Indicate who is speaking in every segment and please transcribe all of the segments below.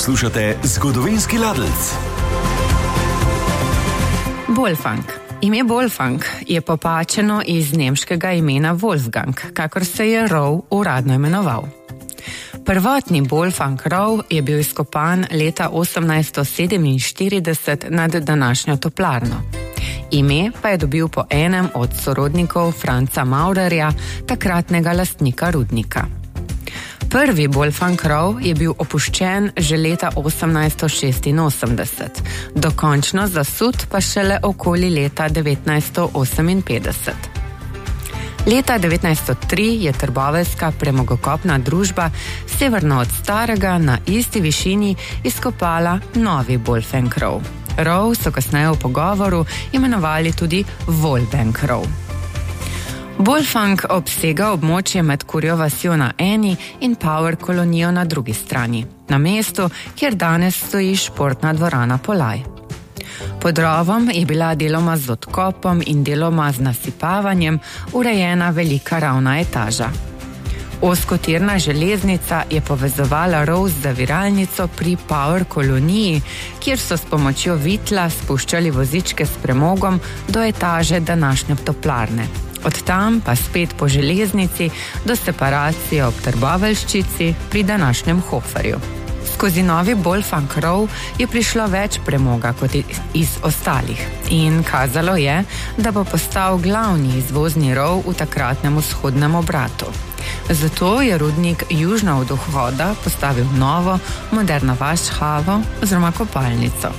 Speaker 1: Poslušate Zgodovinski Ladelc.
Speaker 2: Bolfang. Ime Bolfang je popačeno iz nemškega imena Wolfgang, kakor se je rov uradno imenoval. Prvotni Bolfang rov je bil izkopan leta 1847 nad današnjo toplarno. Ime pa je dobil po enem od sorodnikov Franca Maurerja, takratnega lastnika rudnika. Prvi Bolfang rov je bil opuščen že leta 1886, dokončno zasut pa šele okoli leta 1958. Leta 1903 je trboveljska premogokopna družba severno od starega na isti višini izkopala novi Bolfang rov. Rov so kasneje v pogovoru imenovali tudi Volbank rov. Bolfang obsega območje med Kurjo vasjo na eni in Power kolonijo na drugi strani, na mestu, kjer danes stoji športna dvorana Polaj. Pod rovom je bila deloma z odkopom in deloma z nasipavanjem urejena velika ravna etaža. Ozkotirna železnica je povezovala rov z zaviralnico pri Power koloniji, kjer so s pomočjo vitla spuščali vozičke s premogom do etaže današnje toplarne. Od tam pa spet po železnici do separacije ob Trboveljščici pri današnjem Hoferju. Skozi novi Bolfang rov je prišlo več premoga kot iz ostalih in kazalo je, da bo postal glavni izvozni rov v takratnem vzhodnem obratu. Zato je rudnik južno od vhoda postavil novo, moderno vašhavo oziroma kopalnico.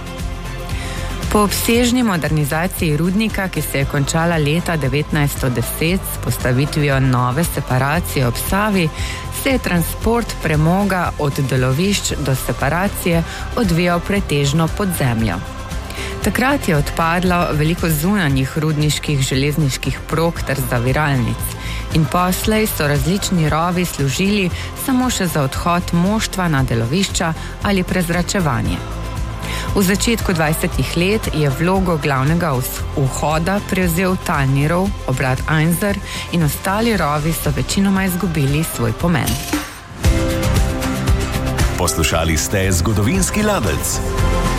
Speaker 2: Po obsežni modernizaciji rudnika, ki se je končala leta 1910 s postavitvijo nove separacije ob Savi, se je transport premoga od delovišč do separacije odvijal pretežno pod zemljo. Takrat je odpadlo veliko zunanjih rudniških železniških prog ter zaviralnic in poslej so različni rovi služili samo še za odhod moštva na delovišča ali prezračevanje. V začetku 20. let je vlogo glavnega vhoda prevzel talni rov, obrat Einser, in ostali rovi so večinoma izgubili svoj pomen.
Speaker 1: Poslušali ste Zgodovinski Ladelc.